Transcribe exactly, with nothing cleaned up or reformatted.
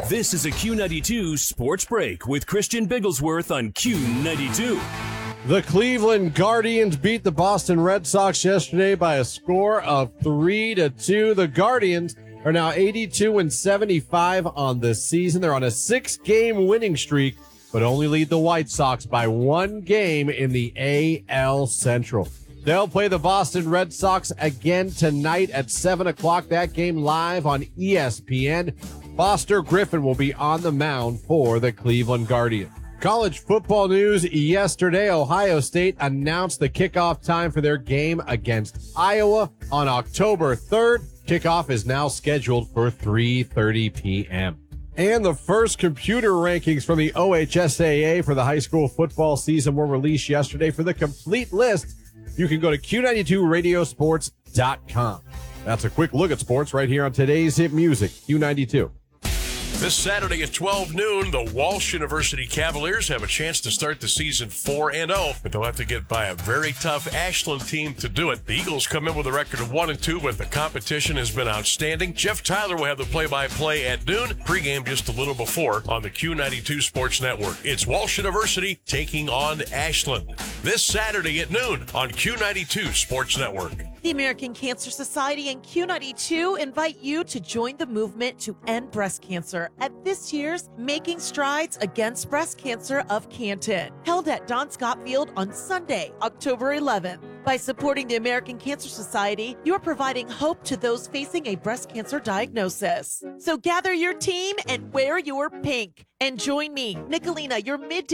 This is a Q ninety-two Sports Break with Christian Bigglesworth on Q ninety-two. The Cleveland Guardians beat the Boston Red Sox yesterday by a score of three to two. The Guardians are now eighty-two and seventy-five on the season. They're on a six-game winning streak, but only lead the White Sox by one game in the A L Central. They'll play the Boston Red Sox again tonight at seven o'clock. That game live on E S P N. Foster Griffin will be on the mound for the Cleveland Guardians. College football news yesterday, Ohio State announced the kickoff time for their game against Iowa on October third. Kickoff is now scheduled for three thirty p.m. And the first computer rankings from the O H S A A for the high school football season were released yesterday. For the complete list, you can go to Q ninety-two radiosports dot com. That's a quick look at sports right here on today's hit music, Q ninety-two. This Saturday at twelve noon, the Walsh University Cavaliers have a chance to start the season four and oh, but they'll have to get by a very tough Ashland team to do it. The Eagles come in with a record of one and two, but the competition has been outstanding. Jeff Tyler will have the play-by-play at noon, pregame just a little before on the Q ninety-two Sports Network. It's Walsh University taking on Ashland this Saturday at noon on Q ninety-two Sports Network. The American Cancer Society and Q ninety-two invite you to join the movement to end breast cancer at this year's Making Strides Against Breast Cancer of Canton, held at Don Scott Field on Sunday, October eleventh. By supporting the American Cancer Society, you're providing hope to those facing a breast cancer diagnosis. So gather your team and wear your pink. And join me, Nicolina, your midday